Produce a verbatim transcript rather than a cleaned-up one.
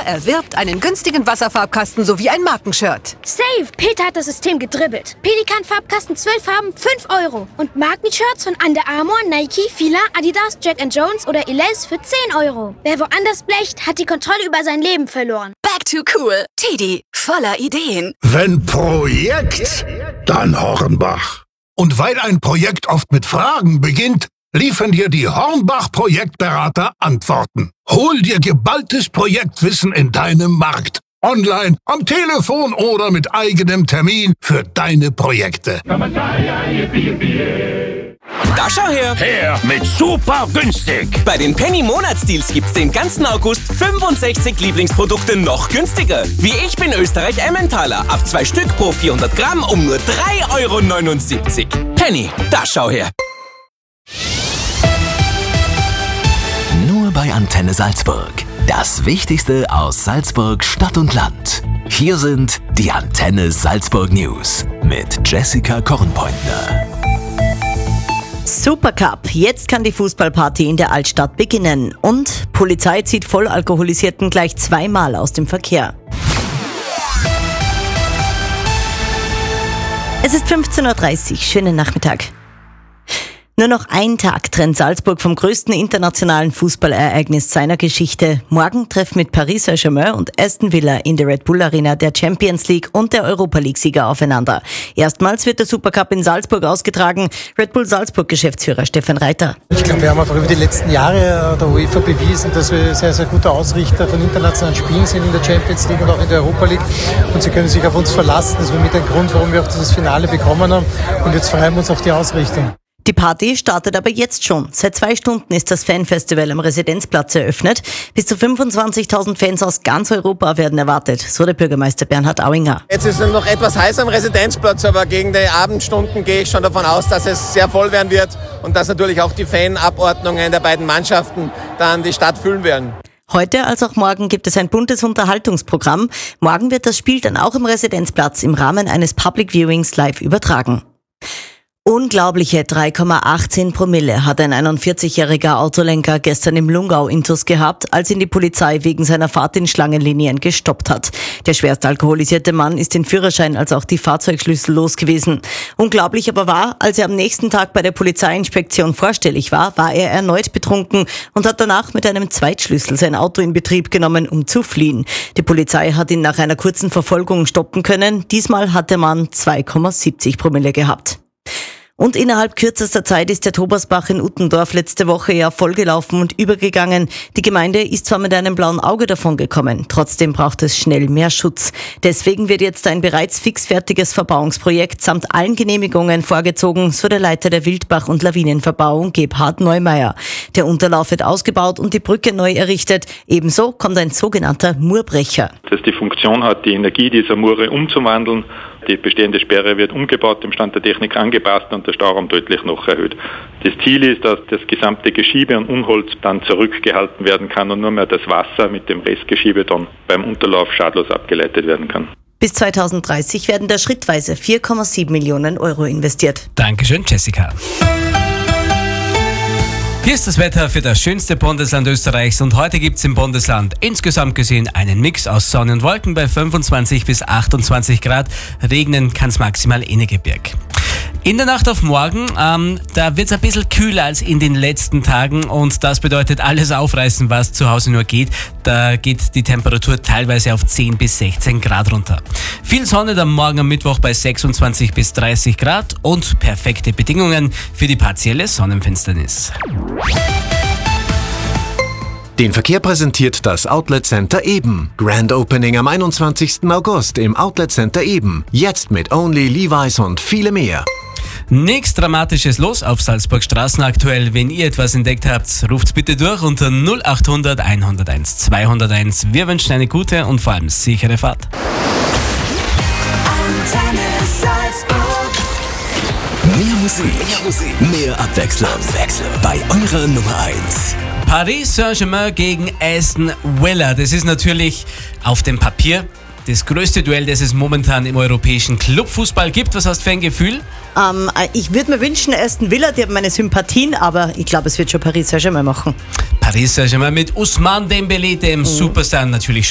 erwirbt einen günstigen Wasserfarbkasten sowie ein Markenshirt. Safe! Peter hat das System gedribbelt. Pelikan-Farbkasten zwölf Farben, fünf Euro. Und Markenshirts von Under Armour, Nike, Fila, Adidas, Jack and Jones oder Elize für zehn Euro. Wer woanders blecht, hat die Kontrolle über sein Leben verloren. Back to cool. Teddy, voller Ideen. Wenn Projekt, dann Hornbach. Und weil ein Projekt oft mit Fragen beginnt, liefern dir die Hornbach-Projektberater Antworten. Hol dir geballtes Projektwissen in deinem Markt. Online, am Telefon oder mit eigenem Termin für deine Projekte. Da schau her! Her mit super günstig! Bei den Penny-Monatsdeals gibt's den ganzen August fünfundsechzig Lieblingsprodukte noch günstiger. Wie ich bin Österreich Emmentaler. Ab zwei Stück pro vierhundert Gramm um nur drei Euro neunundsiebzig. Penny, da schau her! Nur bei Antenne Salzburg. Das Wichtigste aus Salzburg, Stadt und Land. Hier sind die Antenne Salzburg News mit Jessica Kornpointner. Supercup. Jetzt kann die Fußballparty in der Altstadt beginnen. Und Polizei zieht Vollalkoholisierten gleich zweimal aus dem Verkehr. Es ist fünfzehn Uhr dreißig. Schönen Nachmittag. Nur noch ein Tag trennt Salzburg vom größten internationalen Fußballereignis seiner Geschichte. Morgen treffen mit Paris Saint-Germain und Aston Villa in der Red Bull Arena der Champions League und der Europa League-Sieger aufeinander. Erstmals wird der Supercup in Salzburg ausgetragen. Red Bull Salzburg-Geschäftsführer Stefan Reiter. Ich glaube, wir haben einfach über die letzten Jahre der UEFA bewiesen, dass wir sehr, sehr gute Ausrichter von internationalen Spielen sind in der Champions League und auch in der Europa League. Und sie können sich auf uns verlassen. Das war mit ein Grund, warum wir auch dieses Finale bekommen haben. Und jetzt freuen wir uns auf die Ausrichtung. Die Party startet aber jetzt schon. Seit zwei Stunden ist das Fanfestival am Residenzplatz eröffnet. Bis zu fünfundzwanzigtausend Fans aus ganz Europa werden erwartet, so der Bürgermeister Bernhard Auinger. Jetzt ist es noch etwas heiß am Residenzplatz, aber gegen die Abendstunden gehe ich schon davon aus, dass es sehr voll werden wird und dass natürlich auch die Fanabordnungen der beiden Mannschaften dann die Stadt füllen werden. Heute als auch morgen gibt es ein buntes Unterhaltungsprogramm. Morgen wird das Spiel dann auch im Residenzplatz im Rahmen eines Public Viewings live übertragen. Unglaubliche drei Komma achtzehn Promille hat ein einundvierzigjähriger Autolenker gestern im Lungau-Intus gehabt, als ihn die Polizei wegen seiner Fahrt in Schlangenlinien gestoppt hat. Der schwerst alkoholisierte Mann ist den Führerschein als auch die Fahrzeugschlüssel los gewesen. Unglaublich aber war, als er am nächsten Tag bei der Polizeiinspektion vorstellig war, war er erneut betrunken und hat danach mit einem Zweitschlüssel sein Auto in Betrieb genommen, um zu fliehen. Die Polizei hat ihn nach einer kurzen Verfolgung stoppen können. Diesmal hat der Mann zwei Komma siebzig Promille gehabt. Und innerhalb kürzester Zeit ist der Tobersbach in Uttendorf letzte Woche ja vollgelaufen und übergegangen. Die Gemeinde ist zwar mit einem blauen Auge davongekommen, trotzdem braucht es schnell mehr Schutz. Deswegen wird jetzt ein bereits fixfertiges Verbauungsprojekt samt allen Genehmigungen vorgezogen, so der Leiter der Wildbach- und Lawinenverbauung Gebhard Neumeier. Der Unterlauf wird ausgebaut und die Brücke neu errichtet. Ebenso kommt ein sogenannter Murbrecher. Das die Funktion hat, die Energie dieser Mure umzuwandeln. Die bestehende Sperre wird umgebaut, dem Stand der Technik angepasst und der Stauraum deutlich noch erhöht. Das Ziel ist, dass das gesamte Geschiebe und Unholz dann zurückgehalten werden kann und nur mehr das Wasser mit dem Restgeschiebe dann beim Unterlauf schadlos abgeleitet werden kann. Bis zweitausenddreißig werden da schrittweise vier Komma sieben Millionen Euro investiert. Dankeschön, Jessica. Hier ist das Wetter für das schönste Bundesland Österreichs und heute gibt es im Bundesland insgesamt gesehen einen Mix aus Sonne und Wolken bei fünfundzwanzig bis achtundzwanzig Grad. Regnen kann es maximal in Gebirg. In der Nacht auf morgen, ähm, da wird es ein bisschen kühler als in den letzten Tagen und das bedeutet alles aufreißen, was zu Hause nur geht. Da geht die Temperatur teilweise auf zehn bis sechzehn Grad runter. Viel Sonne dann morgen am Mittwoch bei sechsundzwanzig bis dreißig Grad und perfekte Bedingungen für die partielle Sonnenfinsternis. Den Verkehr präsentiert das Outlet Center Eben. Grand Opening am einundzwanzigsten August im Outlet Center Eben. Jetzt mit Only, Levi's und viele mehr. Nichts Dramatisches los auf Salzburg Straßen aktuell. Wenn ihr etwas entdeckt habt, ruft's bitte durch unter null achthundert einhunderteins zweihunderteins. Wir wünschen eine gute und vor allem sichere Fahrt. Mehr Musik, mehr, Musik, mehr Abwechslung. Abwechslung bei eurer Nummer eins. Paris Saint-Germain gegen Aston Villa. Das ist natürlich auf dem Papier das größte Duell, das es momentan im europäischen Clubfußball gibt. Was hast du für ein Gefühl? Ähm, ich würde mir wünschen, Aston Villa, die haben meine Sympathien, aber ich glaube, es wird schon Paris Saint-Germain machen. Paris Saint-Germain mit Ousmane Dembélé, dem mhm. Superstar, natürlich